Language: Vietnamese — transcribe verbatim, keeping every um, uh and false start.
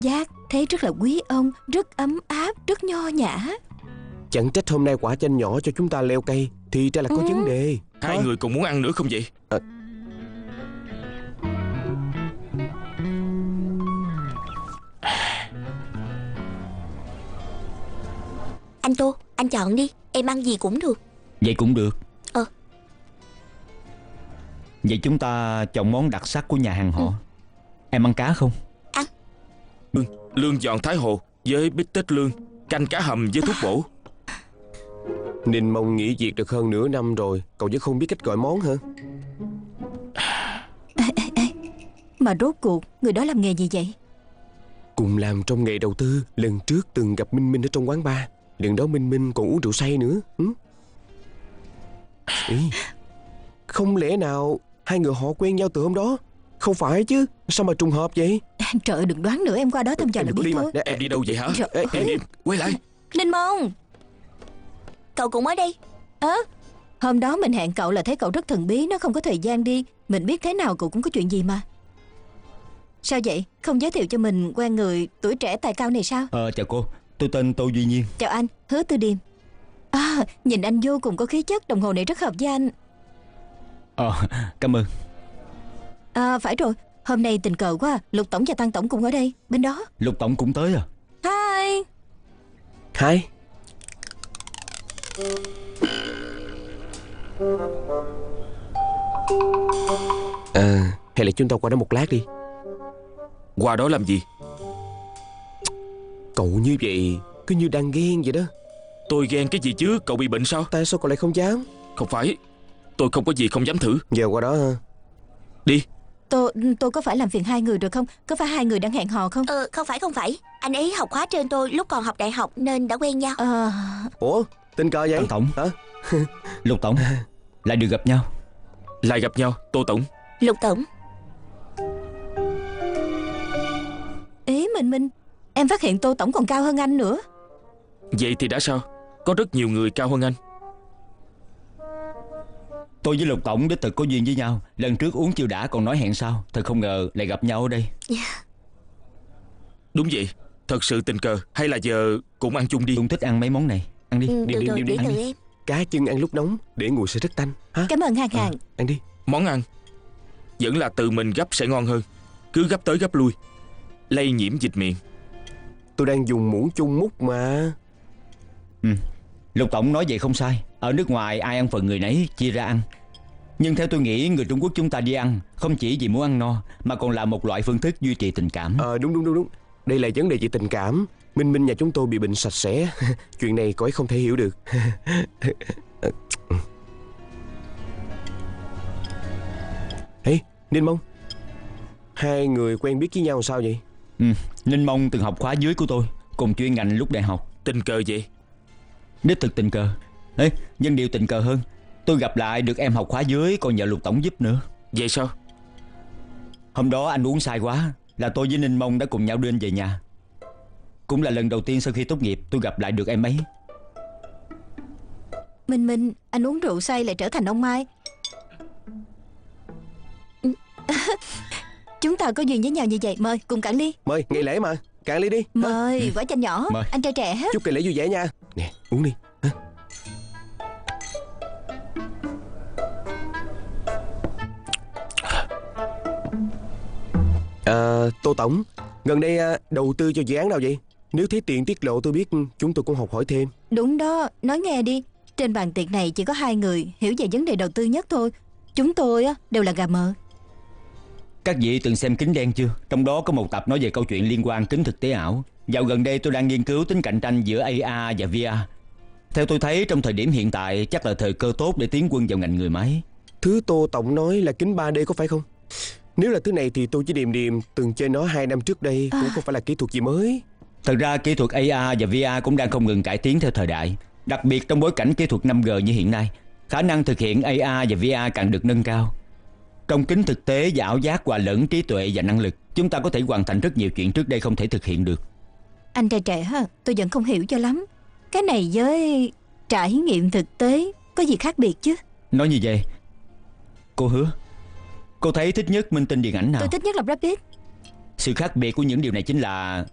giác thấy rất là quý ông, rất ấm áp, rất nho nhã. Chẳng trách hôm nay quả chanh nhỏ cho chúng ta leo cây, thì ra là có Ừ. vấn đề. Hai Hả? người còn muốn ăn nữa không vậy? À. Anh Tô, anh chọn đi. Em ăn gì cũng được. Vậy cũng được. Ờ. Vậy chúng ta chọn món đặc sắc của nhà hàng họ. Ừ. Em ăn cá không? Ăn. Ừ, lương giòn Thái Hồ với bít tết lương, canh cá hầm với thuốc bổ. Ninh Mông nghỉ việc được hơn nửa năm rồi, cậu vẫn không biết cách gọi món hả? Ê, ê, ê. Mà rốt cuộc người đó làm nghề gì vậy? Cùng làm trong nghề đầu tư. Lần trước từng gặp Minh Minh ở trong quán bar. Lần đó Minh Minh còn uống rượu say nữa. Ừ? Ý, không lẽ nào hai người họ quen nhau từ hôm đó? Không phải chứ, sao mà trùng hợp vậy? Trời ơi, đừng đoán nữa, em qua đó thăm dò là Em đừng có biết đi mà. thôi. Nè, Em đi đâu vậy hả? Trời Ê, Em ê, im, quay lại. Ninh Mông. Cậu cũng ở đây. Ơ, hôm đó mình hẹn cậu là thấy cậu rất thần bí, nó không có thời gian đi. Mình biết thế nào cậu cũng có chuyện gì mà. Sao vậy? Không giới thiệu cho mình quen người tuổi trẻ tài cao này sao? Ờ chào cô, tôi tên Tô Duy Nhiên. Chào anh, Hứa Tư Điềm. À, nhìn anh vô cùng có khí chất, đồng hồ này rất hợp với anh. Ờ, cảm ơn. À, phải rồi, hôm nay tình cờ quá, Lục Tổng và Tăng Tổng cùng ở đây, bên đó. Lục Tổng cũng tới à? Hi. Hai. À, hay là chúng ta qua đó một lát đi. Qua đó làm gì? Cậu như vậy, cứ như đang ghen vậy đó. Tôi ghen cái gì chứ, cậu bị bệnh sao? Tại sao cậu lại không dám? Không phải, tôi không có gì không dám thử. Giờ qua đó ha. Đi. Tôi, tôi có phải làm phiền hai người được không? Có phải hai người đang hẹn hò không? Ờ, không phải không phải. Anh ấy học khóa trên tôi lúc còn học đại học nên đã quen nhau. Ờ, Ủa, tình cờ vậy? Tăng Tổng. Hả? Lục Tổng, lại được gặp nhau. Lại gặp nhau, Tô Tổng. Lục Tổng. ý mình mình, em phát hiện Tô Tổng còn cao hơn anh nữa. Vậy thì đã sao? Có rất nhiều người cao hơn anh. Tôi với Lục Tổng đích thực có duyên với nhau. Lần trước uống chưa đã còn nói hẹn sau. Thật không ngờ lại gặp nhau ở đây. Đúng vậy, thật sự tình cờ. Hay là giờ cũng ăn chung đi. Tôi thích ăn mấy món này. Ăn đi. Ừ, đi, được đi, rồi, đi, để đi, từ đi. em. Cá chân ăn lúc nóng, để nguội sẽ rất tanh. Hả? Cảm ơn Hàng Hàng. Ăn đi. Món ăn vẫn là tự mình gấp sẽ ngon hơn. Cứ gấp tới gấp lui, lây nhiễm dịch miệng. Tôi đang dùng muỗng chung múc mà. Ừ. Lục Tổng nói vậy không sai. Ở nước ngoài ai ăn phần người nấy, chia ra ăn. Nhưng theo tôi nghĩ người Trung Quốc chúng ta đi ăn không chỉ vì muốn ăn no, mà còn là một loại phương thức duy trì tình cảm. Ờ đúng đúng đúng đúng. Đây là vấn đề về tình cảm. Minh Minh nhà chúng tôi bị bệnh sạch sẽ. Chuyện này cậu ấy không thể hiểu được. Ê, Ninh Mông, hai người quen biết với nhau sao vậy? Ừ. Ninh Mông từng học khóa dưới của tôi, cùng chuyên ngành lúc đại học. Tình cờ vậy? Đích thực tình cờ. Ê, nhưng điều tình cờ hơn, tôi gặp lại được em học khóa dưới còn nhờ Lục Tổng giúp nữa. Vậy sao? Hôm đó anh uống sai quá, là tôi với Ninh Mông đã cùng nhau đưa anh về nhà. Cũng là lần đầu tiên sau khi tốt nghiệp tôi gặp lại được em ấy. Minh Minh, anh uống rượu say lại trở thành ông Mai. Chúng ta có duyên với nhau như vậy. Mời, cùng cạn ly. Mời, ngày lễ mà. Cạn ly đi. Mời, quả chanh nhỏ. Mời. Anh trai trẻ. Chúc ngày lễ vui vẻ nha. Nè, uống đi. Hả? À, Tô Tổng, gần đây à, đầu tư cho dự án nào vậy? Nếu thấy tiền tiết lộ tôi biết, chúng tôi cũng học hỏi thêm. Đúng đó, nói nghe đi. Trên bàn tiệc này chỉ có hai người hiểu về vấn đề đầu tư nhất thôi. Chúng tôi á đều là gà mờ. Các vị từng xem Kính Đen chưa? Trong đó có một tập nói về câu chuyện liên quan kính thực tế ảo. Dạo gần đây tôi đang nghiên cứu tính cạnh tranh giữa a rờ và vê rờ. Theo tôi thấy trong thời điểm hiện tại chắc là thời cơ tốt để tiến quân vào ngành người máy. Thứ Tô Tổng nói là kính ba D có phải không? Nếu là thứ này thì tôi chỉ điềm điềm từng chơi nó hai năm trước đây, cũng không phải là kỹ thuật gì mới. Thật ra kỹ thuật a rờ và vê rờ cũng đang không ngừng cải tiến theo thời đại. Đặc biệt trong bối cảnh kỹ thuật năm G như hiện nay, khả năng thực hiện a rờ và vê rờ càng được nâng cao. Trong kính thực tế và ảo giác hòa lẫn trí tuệ và năng lực, chúng ta có thể hoàn thành rất nhiều chuyện trước đây không thể thực hiện được. Anh trai trẻ ha, tôi vẫn không hiểu cho lắm. Cái này với trải nghiệm thực tế có gì khác biệt chứ? Nói như vậy, cô Hứa, cô thấy thích nhất minh tinh điện ảnh nào? Tôi thích nhất là Brad Pitt. Sự khác biệt của những điều này chính là